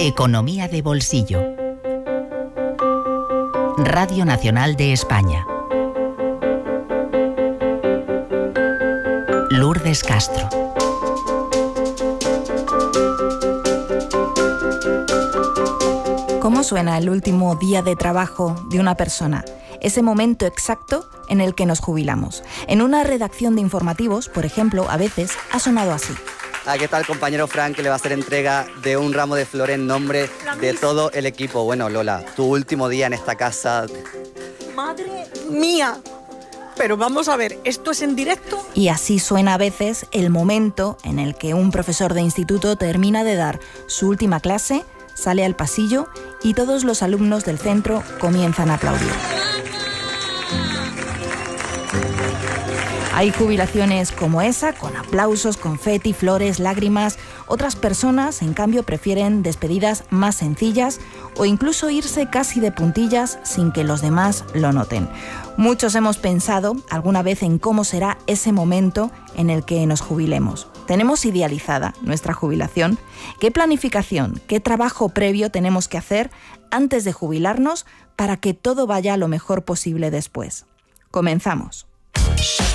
Economía de bolsillo. Radio Nacional de España. Lourdes Castro. ¿Cómo suena el último día de trabajo de una persona? Ese momento exacto en el que nos jubilamos. En una redacción de informativos, por ejemplo, a veces ha sonado así. ¿Qué tal, compañero Frank, que le va a hacer entrega de un ramo de flores en nombre de todo el equipo? Bueno, Lola, tu último día en esta casa. ¡Madre mía! Pero vamos a ver, ¿esto es en directo? Y así suena a veces el momento en el que un profesor de instituto termina de dar su última clase, sale al pasillo y todos los alumnos del centro comienzan a aplaudir. Hay jubilaciones como esa, con aplausos, confeti, flores, lágrimas. Otras personas, en cambio, prefieren despedidas más sencillas o incluso irse casi de puntillas sin que los demás lo noten. Muchos hemos pensado alguna vez en cómo será ese momento en el que nos jubilemos. ¿Tenemos idealizada nuestra jubilación? ¿Qué planificación, qué trabajo previo tenemos que hacer antes de jubilarnos para que todo vaya lo mejor posible después? Comenzamos.